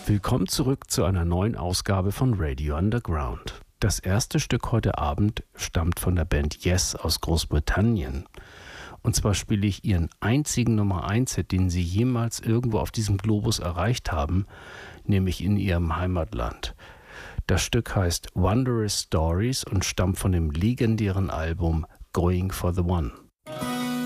Willkommen zurück zu einer neuen Ausgabe von Radio Underground. Das erste Stück heute Abend stammt von der Band Yes aus Großbritannien. Und zwar spiele ich ihren einzigen Nummer-1-Hit, den sie jemals irgendwo auf diesem Globus erreicht haben, nämlich in ihrem Heimatland. Das Stück heißt Wondrous Stories und stammt von dem legendären Album Going for the One.